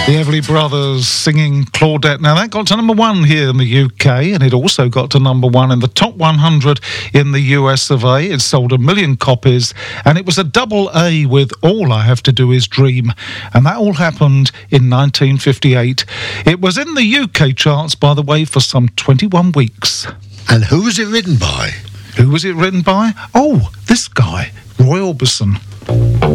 The Everly Brothers singing Claudette. Now, that got to number 1 here in the UK, and it also got to number 1 in the top 100 in the US of A. It sold 1 million copies, and it was a double A with All I Have to Do Is Dream. And that all happened in 1958. It was in the UK charts, by the way, for some 21 weeks. And who was it written by? Who was it written by? Oh, this guy, Roy Orbison.